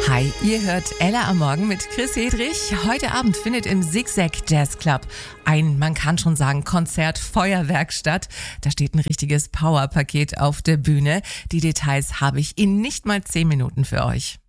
Hi, ihr hört Ella am Morgen mit Chris Hedrich. Heute Abend findet im Zigzag Jazz Club ein, man kann schon sagen, Konzert-Feuerwerk statt. Da steht ein richtiges Powerpaket auf der Bühne. Die Details habe ich in nicht mal 10 Minuten für euch.